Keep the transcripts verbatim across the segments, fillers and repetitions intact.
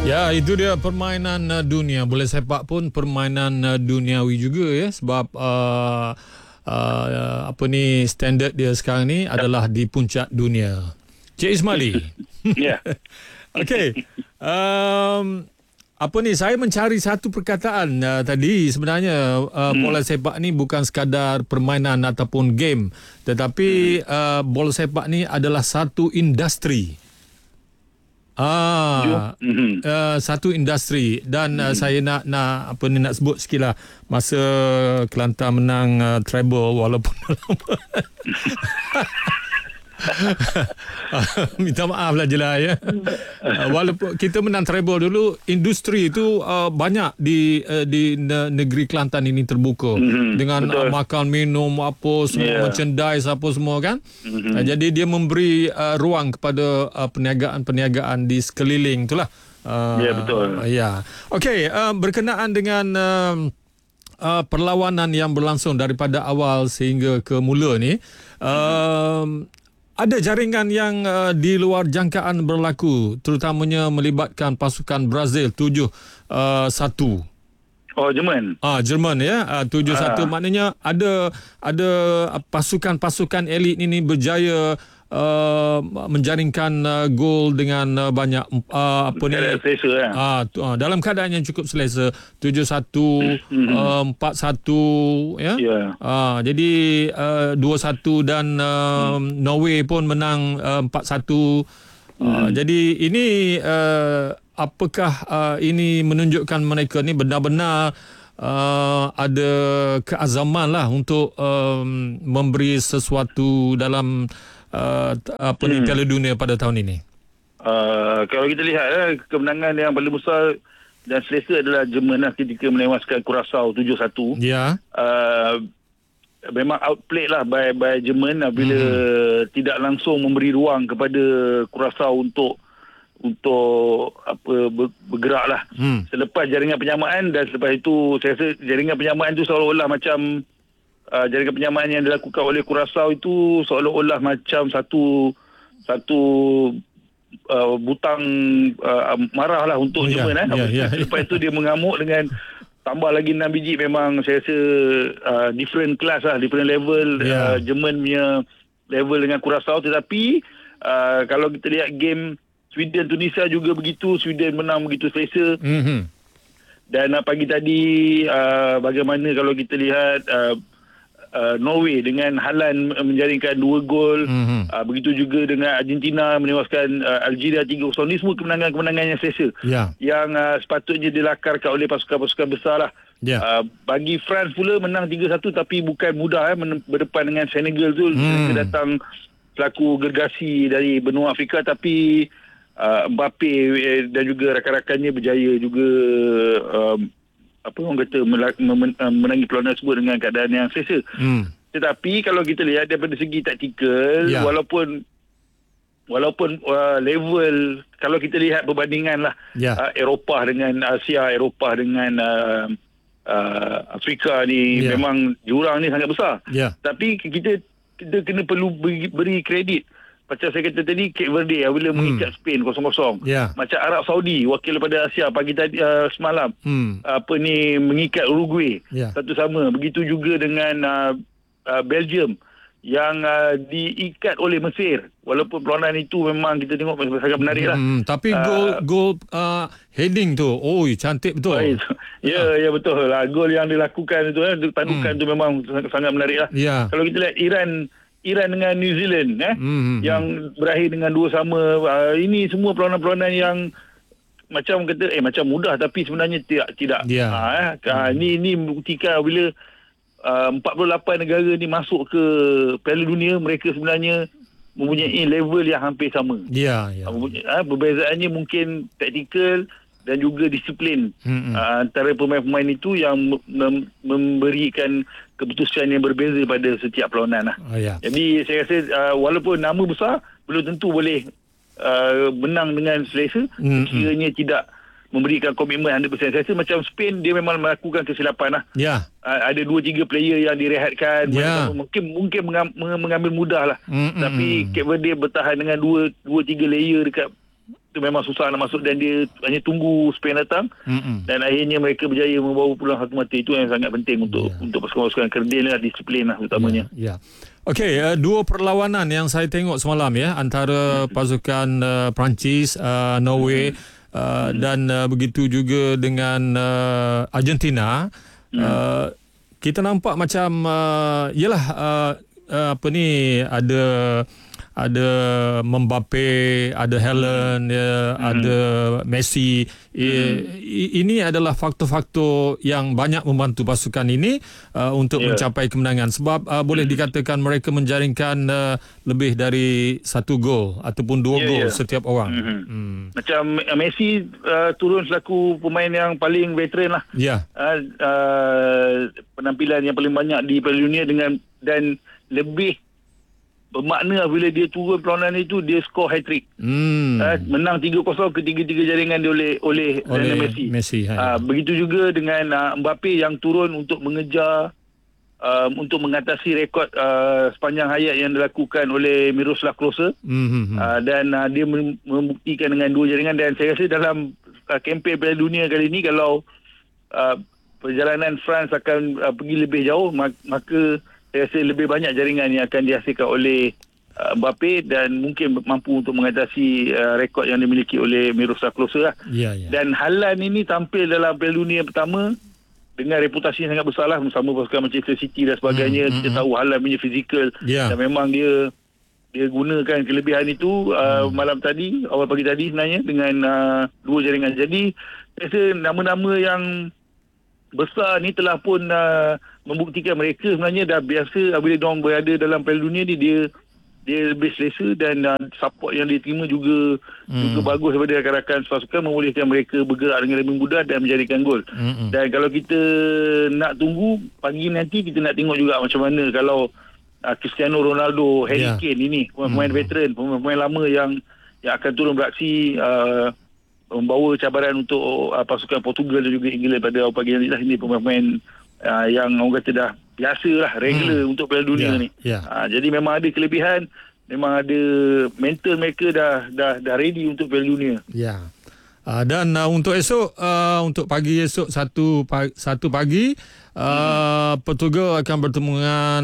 Ya, itu dia permainan uh, dunia. Bola sepak pun permainan uh, duniawi juga ya, sebab uh, uh, apa ni, standard dia sekarang ni adalah di puncak dunia. Cik Ismaili. Ya. Okey. Um, apa ni, saya mencari satu perkataan uh, tadi sebenarnya uh, hmm. bola sepak ni bukan sekadar permainan ataupun game, tetapi hmm. uh, bola sepak ni adalah satu industri. Ah, mm-hmm. uh, satu industri dan mm-hmm. uh, saya nak nak apa ni nak sebut sikitlah masa Kelantan menang uh, treble walaupun minta maaf lah je lah ya. Uh, walaupun kita menang treble dulu, industri itu uh, banyak di uh, di negeri Kelantan ini terbuka mm-hmm. dengan uh, makan minum apa semua, yeah. merchandise apa semua kan. Mm-hmm. Uh, jadi dia memberi uh, ruang kepada uh, perniagaan-perniagaan di sekeliling itulah. Uh, ya yeah, betul. Ya. Uh, yeah. Okey, uh, berkenaan dengan uh, uh, perlawanan yang berlangsung daripada awal sehingga ke mula ni, uh, mm-hmm. ada jaringan yang uh, di luar jangkaan berlaku, terutamanya melibatkan pasukan Brazil tujuh satu. Oh, Jerman. Ah, Jerman ya. Uh, tujuh satu ah. maknanya ada ada pasukan-pasukan elit ini berjaya uh, menjaringkan uh, gol dengan uh, banyak uh, apa ni? Selesa ya. Ah, tu, uh, dalam keadaan yang cukup selesa. tujuh satu, mm-hmm. uh, empat satu ya. Yeah. Ah, jadi uh, dua satu dan uh, hmm. Norway pun menang uh, empat satu. Hmm. Uh, jadi ini uh, apakah uh, ini menunjukkan mereka ni benar-benar uh, ada keazaman lah untuk um, memberi sesuatu dalam uh, apa ni, hmm. Piala Dunia pada tahun ini. Uh, kalau kita lihat eh, kemenangan yang paling besar dan selesa adalah Jerman lah ketika menewaskan Curaçao tujuh satu. Ya. Uh, memang outplayed lah by, by Jerman bila hmm. tidak langsung memberi ruang kepada Curaçao untuk untuk apa ber, bergerak lah. Hmm. Selepas jaringan penyamaan dan selepas itu saya rasa jaringan penyamaan itu seolah-olah macam uh, jaringan penyamaan yang dilakukan oleh Curaçao itu seolah-olah macam satu satu Uh, butang uh, marah lah untuk yeah, Jerman eh. Yeah, yeah. Lepas itu dia mengamuk dengan tambah lagi enam biji. Memang saya rasa uh, different class lah, different level. yeah. uh, Jerman punya level dengan Curaçao. Tetapi uh, kalau kita lihat game Sweden Tunisia juga begitu, Sweden menang begitu selesa. Mm-hmm. Dan uh, pagi tadi uh, bagaimana kalau kita lihat uh, Uh, Norway dengan Haaland menjaringkan dua gol. Mm-hmm. Uh, begitu juga dengan Argentina menewaskan uh, Algeria tiga kosong. Ini semua kemenangan-kemenangan yang selesa. Yeah. Yang uh, sepatutnya dilakarkan oleh pasukan-pasukan besar lah. Yeah. Uh, bagi France pula menang tiga satu tapi bukan mudah eh, berdepan dengan Senegal tu. Mm. Dia datang selaku gergasi dari benua Afrika, tapi uh, Mbappe eh, dan juga rakan-rakannya berjaya juga uh, apa orang kata menangi perlawanan tersebut dengan keadaan yang selesa. Hmm. Tetapi kalau kita lihat daripada segi taktikal, ya. walaupun walaupun uh, level, kalau kita lihat perbandingan lah, ya. uh, Eropah dengan Asia, Eropah dengan uh, uh, Afrika ni, ya. memang jurang ni sangat besar. Ya. Tapi kita kita kena perlu beri, beri kredit. Macam saya kata tadi, Cape Verde bila hmm. mengikat Spain kosong kosong. Yeah. Macam Arab Saudi, wakil daripada Asia pagi tadi uh, semalam. Hmm. Apa ni mengikat Uruguay. Yeah. Satu sama. Begitu juga dengan uh, uh, Belgium yang uh, diikat oleh Mesir. Walaupun perlawanan itu memang kita tengok sangat menarik lah. Hmm. Tapi gol uh, gol uh, heading tu, oh cantik betul. Ya, yeah, ya yeah, betul lah. Gol yang dilakukan itu, eh, tadukan hmm. tu memang sangat, sangat menarik lah. Yeah. Kalau kita lihat Iran Iran dengan New Zealand eh mm-hmm. yang berakhir dengan dua sama, uh, ini semua perlawanan-perlawanan yang macam kata eh macam mudah tapi sebenarnya tidak tidak yeah. ha, eh mm-hmm. ini ini membuktikan bila uh, empat puluh lapan negara ni masuk ke Piala Dunia, mereka sebenarnya mempunyai level yang hampir sama. Ya yeah, yeah. uh, perbezaannya mungkin taktikal dan juga disiplin mm-hmm. uh, antara pemain-pemain itu yang mem- memberikan keputusan yang berbeza pada setiap perlawanan lah. Oh, yeah. Jadi saya rasa uh, walaupun nama besar belum tentu boleh uh, menang dengan selesa mm-hmm. sekiranya tidak memberikan komitmen one hundred percent. Saya rasa macam Spain, dia memang melakukan kesilapan lah. Yeah. Uh, ada dua tiga player yang direhatkan. Yeah. Mungkin mungkin mengam, mengambil mudah lah. Mm-hmm. Tapi Cape Verde bertahan dengan dua dua tiga layer dekat itu memang susah nak masuk dan dia hanya tunggu Spain datang. Mm-mm. Dan akhirnya mereka berjaya membawa pulang satu mata. Itu yang sangat penting untuk yeah. untuk pasukan-pasukan kerdil lah, disiplin lah utamanya. Ya. Yeah, yeah. Okey, uh, dua perlawanan yang saya tengok semalam ya antara mm-hmm. pasukan uh, Perancis, uh, Norway mm-hmm. uh, mm-hmm. dan uh, begitu juga dengan uh, Argentina. Mm-hmm. Uh, kita nampak macam uh, yalah uh, uh, apa ni ada ada Mbappe, ada Haaland, ya, hmm. ada Messi. Hmm. Ini adalah faktor-faktor yang banyak membantu pasukan ini uh, untuk yeah. mencapai kemenangan. Sebab uh, boleh hmm. dikatakan mereka menjaringkan uh, lebih dari satu gol ataupun dua yeah, gol yeah. setiap orang. Hmm. Hmm. Macam Messi uh, turun selaku pemain yang paling veteran lah. Yeah. Uh, uh, penampilan yang paling banyak di Piala Dunia dengan dan lebih bermakna bila dia turun perlawanan itu dia skor hat-trick. Hmm. Ha, menang tiga kosong ketiga-tiga jaringan dia oleh oleh, oleh Messi. Messi ha, begitu juga dengan uh, Mbappe yang turun untuk mengejar uh, untuk mengatasi rekod uh, sepanjang hayat yang dilakukan oleh Miroslav Klose. Hmm. Uh, dan uh, dia membuktikan dengan dua jaringan dan saya rasa dalam uh, kempen Piala Dunia kali ini kalau uh, perjalanan France akan uh, pergi lebih jauh maka saya rasa lebih banyak jaringan yang akan dihasilkan oleh uh, Mbappe dan mungkin mampu untuk mengatasi uh, rekod yang dimiliki oleh Miroslav Klose lah. Ya, ya. Dan Haaland ini tampil dalam Piala Dunia pertama dengan reputasi yang sangat besar lah bersama pasukan Manchester City dan sebagainya. Hmm, Kita hmm, tahu Haaland punya fizikal ya. Dan memang dia dia gunakan kelebihan itu uh, hmm. malam tadi, awal pagi tadi sebenarnya dengan uh, dua jaringan. Jadi saya rasa nama-nama yang besar ni telah pun uh, membuktikan mereka sebenarnya dah biasa apabila diorang berada dalam Piala Dunia ni dia dia lebih selesa dan uh, support yang dia terima juga hmm. juga bagus daripada rakan-rakan pasukan membolehkan mereka bergerak dengan lebih mudah dan menjadikan gol. Hmm. Dan kalau kita nak tunggu pagi nanti kita nak tengok juga macam mana kalau uh, Cristiano Ronaldo, Harry yeah. Kane ini pemain hmm. veteran, pemain lama yang yang akan turun beraksi uh, membawa cabaran untuk uh, pasukan Portugal dan juga England pada pagi nanti lah. Ini pemain-pemain uh, yang orang kata dah biasa lah, regular hmm. untuk Piala Dunia yeah, ni. Yeah. Uh, jadi memang ada kelebihan, memang ada mental mereka dah dah dah ready untuk Piala Dunia. Ya. Yeah. Uh, dan uh, untuk esok, uh, untuk pagi esok satu pagi, satu pagi uh, hmm. Portugal akan bertemu dengan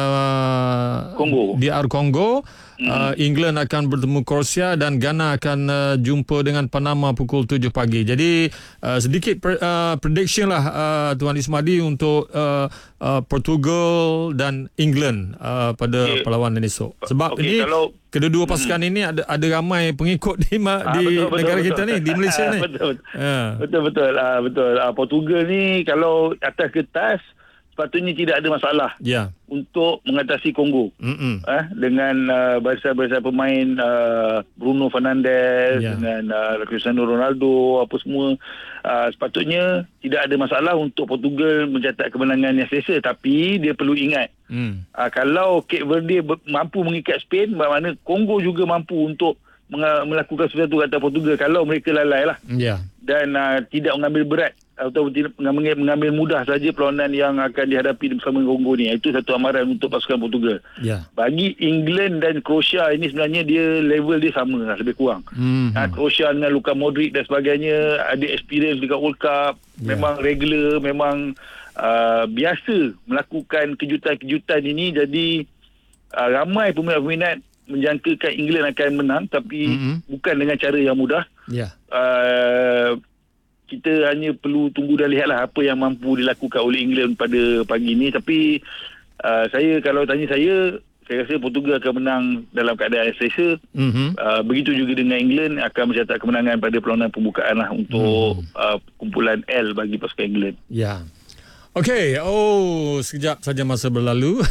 uh, Kongo. D R Kongo. Uh, England akan bertemu Kroasia dan Ghana akan uh, jumpa dengan Panama pukul tujuh pagi. Jadi uh, sedikit per, uh, prediction lah uh, Tuan Ismadi untuk uh, uh, Portugal dan England uh, pada okay. perlawanan esok. Sebab okay, ini kalau kedua-dua pasukan hmm. ini ada ada ramai pengikut di, ma, ah, di betul, negara betul, kita betul. ni, di Malaysia ni. Betul. Yeah. Betul betul. Ah, betul. Ah, Portugal ni kalau atas kertas sepatutnya tidak ada masalah yeah. untuk mengatasi Kongo eh, dengan uh, barisan-barisan pemain uh, Bruno Fernandes yeah. dengan uh, Cristiano Ronaldo apa semua uh, sepatutnya tidak ada masalah untuk Portugal mencatat kemenangan yang selesa. Tapi dia perlu ingat mm. uh, kalau Cape Verde mampu mengikat Spain, bermakna Kongo juga mampu untuk melakukan sesuatu kata Portugal kalau mereka lalai lah yeah. dan uh, tidak mengambil berat atau tidak mengambil, mengambil mudah saja perlawanan yang akan dihadapi bersama Kongo ni. Itu satu amaran untuk pasukan Portugal. Yeah. Bagi England dan Croatia ini sebenarnya dia level dia sama lah, lebih kurang. Mm-hmm. Nah, Croatia dengan Luka Modric dan sebagainya ada experience dekat World Cup, yeah. memang regular, memang uh, biasa melakukan kejutan-kejutan ini. Jadi uh, ramai peminat-peminat menjangkakan England akan menang, tapi mm-hmm. bukan dengan cara yang mudah. Yeah. Uh, kita hanya perlu tunggu dan lihatlah apa yang mampu dilakukan oleh England pada pagi ini. Tapi uh, saya kalau tanya saya, saya rasa Portugal akan menang dalam keadaan yang selesa. Mm-hmm. Uh, begitu juga dengan England akan mencatat kemenangan pada perlawanan pembukaan lah untuk mm. uh, kumpulan L bagi pasukan England. Ya. Yeah. Okey, oh sekejap saja masa berlalu.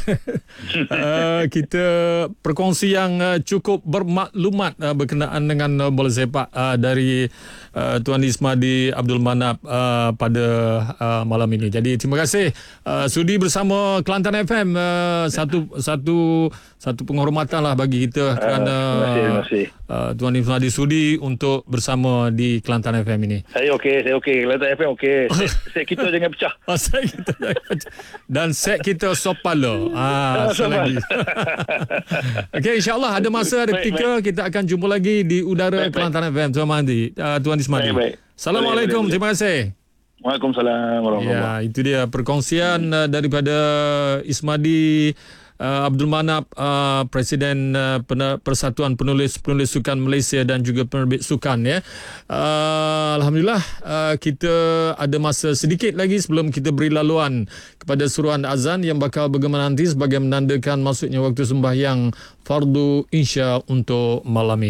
uh, kita perkongsi yang uh, cukup bermaklumat uh, berkenaan dengan uh, bola sepak uh, dari uh, Tuan Ismadi Abdul Manap uh, pada uh, malam ini. Jadi terima kasih uh, sudi bersama Kelantan F M. Uh, satu satu satu penghormatan lah bagi kita kerana uh, terima kasih, terima kasih. Uh, Tuan Ismadi sudi untuk bersama di Kelantan F M ini. Saya okey, saya okey. Kelantan F M okey. Set, set kita jangan pecah. Oh, set kita jangan pecah. Dan set kita sopala. Ah, selagi. Okey, insya-Allah ada masa ada ketika kita akan jumpa lagi di udara baik, Kelantan baik. F M Tuan Mandi, uh, Tuan Ismadi. Baik, baik. Assalamualaikum. Boleh, boleh, terima kasih. Waalaikumsalam warahmatullahi. Ya, itu dia perkongsian uh, daripada Ismadi uh, Abdul Manap, uh, Presiden uh, Persatuan Penulis-Penulis Sukan Malaysia dan juga penerbit sukan ya. Uh, Alhamdulillah uh, kita ada masa sedikit lagi sebelum kita beri laluan kepada suruhan azan yang bakal bergema nanti sebagai menandakan masuknya waktu sembahyang fardu Isya untuk malam ini.